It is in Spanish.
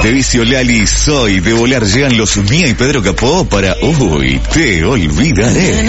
Te vicio Lali, soy de volar. Llegan los Mía y Pedro Capó para Uy, te olvidaré.